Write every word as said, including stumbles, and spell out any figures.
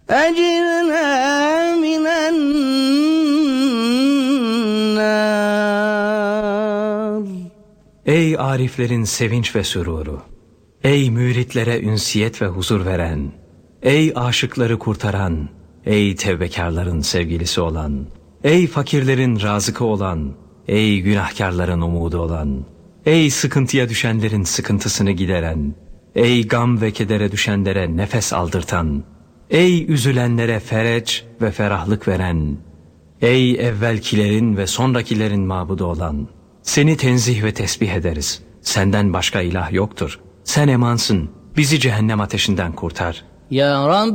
أجرنا من النار. Ey ariflerin sevinç ve süruru! Ey müritlere ünsiyet ve huzur veren! Ey aşıkları kurtaran! Ey tevbekarların sevgilisi olan! Ey fakirlerin razıkı olan! Ey günahkarların umudu olan! Ey sıkıntıya düşenlerin sıkıntısını gideren! Ey gam ve kedere düşenlere nefes aldırtan! Ey üzülenlere fereç ve ferahlık veren! Ey evvelkilerin ve sonrakilerin mabudu olan! Seni tenzih ve tesbih ederiz. Senden başka ilah yoktur. Sen emansın. Bizi cehennem ateşinden kurtar. Ya Rab